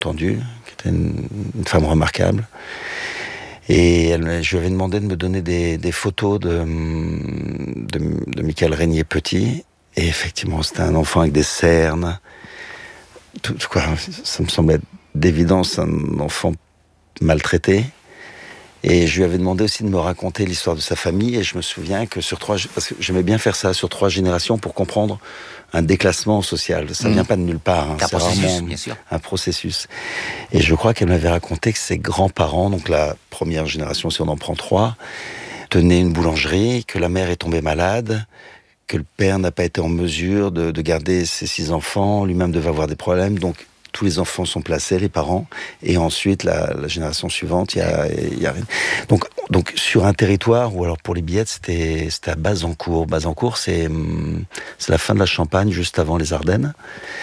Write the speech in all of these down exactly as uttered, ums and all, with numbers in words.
tendue, qui était une, une femme remarquable. Et elle, je lui avais demandé de me donner des, des photos de, de, de Michael Régnier petit. Et effectivement, c'était un enfant avec des cernes. Tout, quoi, ça me semblait d'évidence un enfant maltraité. Et je lui avais demandé aussi de me raconter l'histoire de sa famille. Et je me souviens que sur trois... Parce que j'aimais bien faire ça sur trois générations pour comprendre un déclassement social. Ça ne mmh. vient pas de nulle part. Hein. C'est un c'est processus, bien sûr. Un processus. Et je crois qu'elle m'avait raconté que ses grands-parents, donc la première génération, si on en prend trois, tenaient une boulangerie, que la mère est tombée malade, que le père n'a pas été en mesure de, de garder ses six enfants, lui-même devait avoir des problèmes. Donc, tous les enfants sont placés, les parents, et ensuite la, la génération suivante, il y a, il y a rien. Donc, donc sur un territoire, ou alors pour les billettes, c'était, c'était à Bazancourt. Bazancourt, c'est, c'est la fin de la Champagne, juste avant les Ardennes.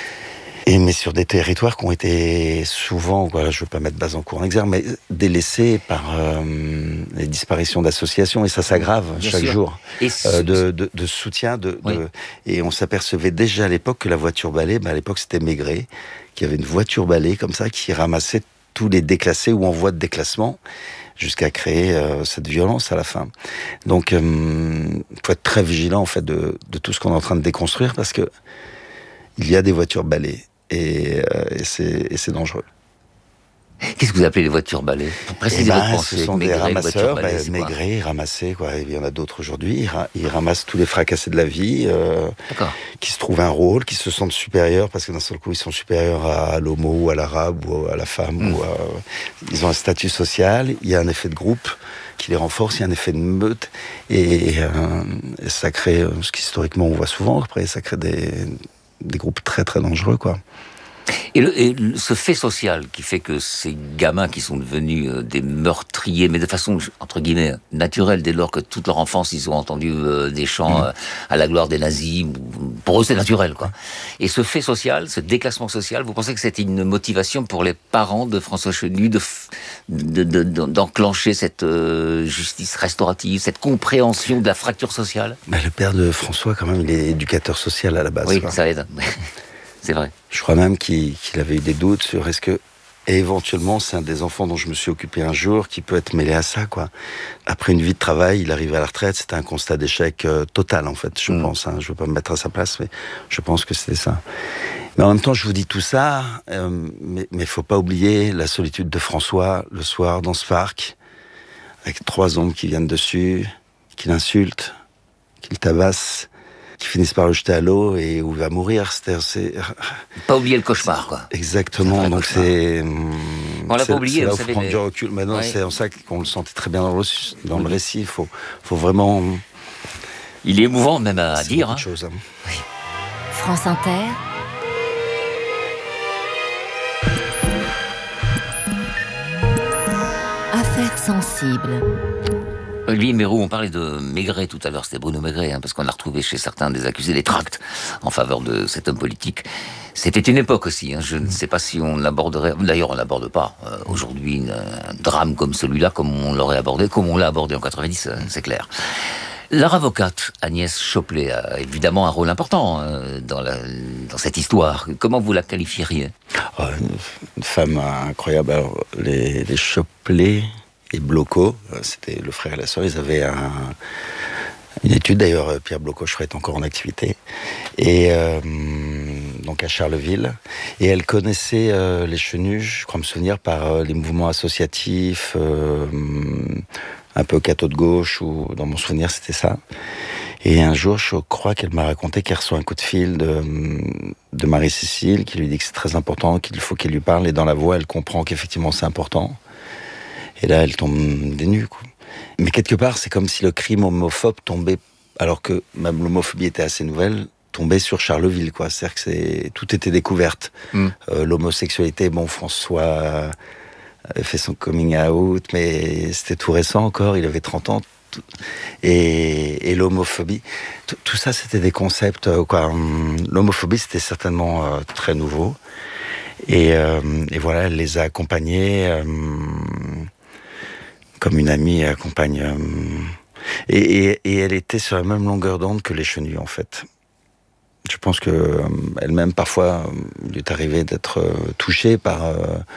Et, mais sur des territoires qui ont été souvent, voilà, je ne veux pas mettre Bazancourt en exergue, mais délaissés par euh, les disparitions d'associations, et ça s'aggrave Bien chaque sûr. jour, et euh, de, de, de soutien. De, oui. de, et on s'apercevait déjà à l'époque que la voiture balai, bah à l'époque c'était Maigret, qui avait une voiture balai comme ça, qui ramassait tous les déclassés ou en voie de déclassement, jusqu'à créer euh, cette violence à la fin. Donc, il euh, faut être très vigilant en fait de, de tout ce qu'on est en train de déconstruire, parce que il y a des voitures balais. Et, euh, et, c'est, et c'est dangereux. Qu'est-ce que vous appelez les voitures balais? Pour préciser eh ben, votre pensée. Ce sont Maigret, des ramasseurs, balai, bah, Maigret, ramassés, quoi. Il y en a d'autres aujourd'hui. Ils, ra- ils ramassent tous les fracassés de la vie, euh, qui se trouvent un rôle, qui se sentent supérieurs, parce que d'un seul coup, ils sont supérieurs à l'homo, ou à l'arabe, ou à la femme. Mm. Ou à... Ils ont un statut social, il y a un effet de groupe qui les renforce, il y a un effet de meute, et, euh, et ça crée, ce qu'historiquement on voit souvent, après, ça crée des... des groupes très très dangereux, quoi. Et, le, et ce fait social qui fait que ces gamins qui sont devenus euh, des meurtriers, mais de façon, entre guillemets, naturelle, dès lors que toute leur enfance, ils ont entendu euh, des chants mmh. euh, à la gloire des nazis, pour eux c'est naturel, quoi. Et ce fait social, ce déclassement social, vous pensez que c'était une motivation pour les parents de François Chenu de, de, de, de, d'enclencher cette euh, justice restaurative, cette compréhension de la fracture sociale? Mais le père de François, quand même, il est éducateur social à la base. Oui, quoi. ça aide. C'est vrai. Je crois même qu'il, qu'il avait eu des doutes sur est-ce que, et éventuellement, c'est un des enfants dont je me suis occupé un jour qui peut être mêlé à ça, quoi. Après une vie de travail, il arrive à la retraite, c'était un constat d'échec euh, total, en fait, je mmh. pense. Hein. Je ne veux pas me mettre à sa place, mais je pense que c'était ça. Mais en même temps, je vous dis tout ça, euh, mais il ne faut pas oublier la solitude de François, le soir, dans ce parc, avec trois hommes qui viennent dessus, qui l'insultent, qui le tabassent, qui finissent par le jeter à l'eau et où il va mourir. C'est, c'est... Pas oublier le cauchemar, quoi. Exactement. C'est donc cauchemar. c'est. On l'a c'est, pas oublié. C'est là vous où il faut savez, prendre les... du recul. Maintenant, ouais. c'est en ça qu'on le sentait très bien dans le, dans oui. le récit. Il faut, faut vraiment. Il est émouvant même à c'est dire. Beaucoup hein. de choses. Hein. Oui. France Inter. Affaires sensibles. Olivier Mérou, on parlait de Maigret tout à l'heure, c'était Bruno Maigret, hein, parce qu'on a retrouvé chez certains des accusés des tracts en faveur de cet homme politique. C'était une époque aussi, hein, je ne sais pas si on aborderait, d'ailleurs on n'aborde pas euh, aujourd'hui un drame comme celui-là, comme on l'aurait abordé, comme on l'a abordé en quatre-vingt-dix, euh, c'est clair. Leur avocate, Agnès Chopelet, a évidemment un rôle important euh, dans, la, dans cette histoire. Comment vous la qualifieriez? oh, une, une femme incroyable. Alors, les, les Chopelet et Bloco, c'était le frère et la sœur, ils avaient un, une étude, d'ailleurs Pierre Bloco, je crois, est encore en activité, et euh, donc à Charleville, et elle connaissait euh, les Chenus, je crois me souvenir, par euh, les mouvements associatifs, euh, un peu catho de gauche, ou dans mon souvenir c'était ça. Et un jour, je crois qu'elle m'a raconté qu'elle reçoit un coup de fil de, de Marie-Cécile, qui lui dit que c'est très important, qu'il faut qu'elle lui parle, et dans la voix, elle comprend qu'effectivement c'est important. Et là, elle tombe des nues, quoi. Mais quelque part, c'est comme si le crime homophobe tombait, alors que même l'homophobie était assez nouvelle, tombait sur Charleville, quoi. C'est-à-dire que c'est, tout était découverte. Mm. Euh, l'homosexualité, bon, François avait fait son coming out, mais c'était tout récent encore, il avait trente ans. Tout, et, et l'homophobie, tout, tout ça, c'était des concepts, quoi. L'homophobie, c'était certainement euh, très nouveau. Et, euh, et voilà, elle les a accompagnés... Euh, comme une amie accompagne. Euh, et, et, et elle était sur la même longueur d'onde que les Chenus, en fait. Je pense que euh, elle-même parfois euh, lui est arrivé d'être euh, touchée par euh,